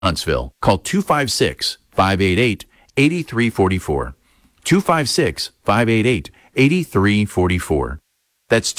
Huntsville. Call 256-588-8344. 256-588-8344. That's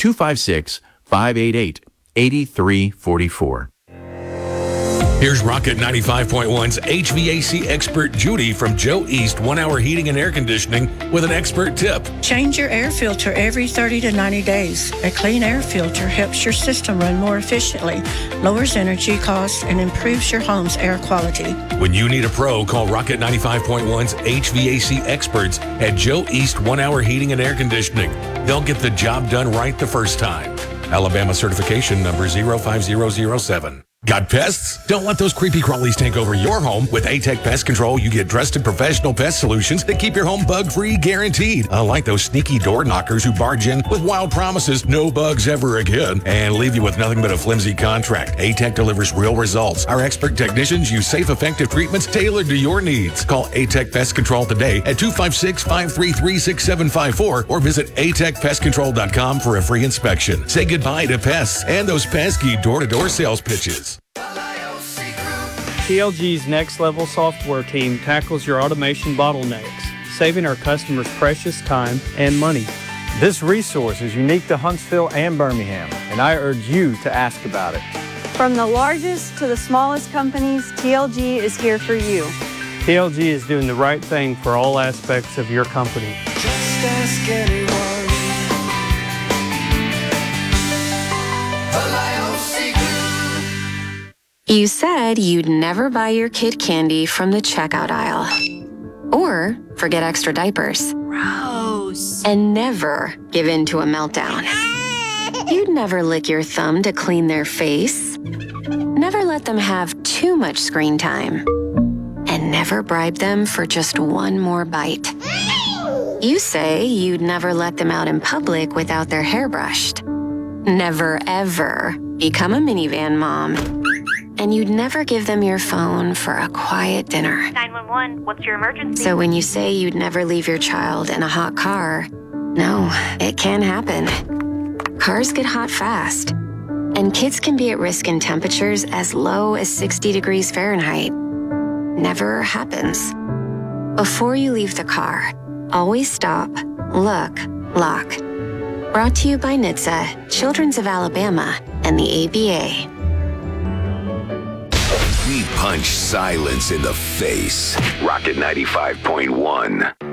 256-588-8344. Here's Rocket 95.1's HVAC expert Judy from Joe East 1 Hour Heating and Air Conditioning with an expert tip. Change your air filter every 30 to 90 days. A clean air filter helps your system run more efficiently, lowers energy costs, and improves your home's air quality. When you need a pro, call Rocket 95.1's HVAC experts at Joe East 1 Hour Heating and Air Conditioning. They'll get the job done right the first time. Alabama certification number 05007. Got pests? Don't let those creepy crawlies take over your home. With A-Tech Pest Control, you get trusted professional pest solutions that keep your home bug-free guaranteed. Unlike those sneaky door knockers who barge in with wild promises, no bugs ever again, and leave you with nothing but a flimsy contract. A-Tech delivers real results. Our expert technicians use safe, effective treatments tailored to your needs. Call A-Tech Pest Control today at 256-533-6754 or visit atechpestcontrol.com for a free inspection. Say goodbye to pests and those pesky door-to-door sales pitches. TLG's Next Level software team tackles your automation bottlenecks, saving our customers precious time and money. This resource is unique to Huntsville and Birmingham, and I urge you to ask about it. From the largest to the smallest companies, TLG is here for you. TLG is doing the right thing for all aspects of your company. Just ask anyone. You said you'd never buy your kid candy from the checkout aisle. Or forget extra diapers. Gross. And never give in to a meltdown. You'd never lick your thumb to clean their face. Never let them have too much screen time. And never bribe them for just one more bite. You say you'd never let them out in public without their hair brushed. Never, ever become a minivan mom. And you'd never give them your phone for a quiet dinner. 911, what's your emergency? So when you say you'd never leave your child in a hot car, no, it can happen. Cars get hot fast. And kids can be at risk in temperatures as low as 60 degrees Fahrenheit. Never happens. Before you leave the car, always stop, look, lock. Brought to you by NHTSA, Children's of Alabama, and the ABA. We punch silence in the face. Rocket 95.1.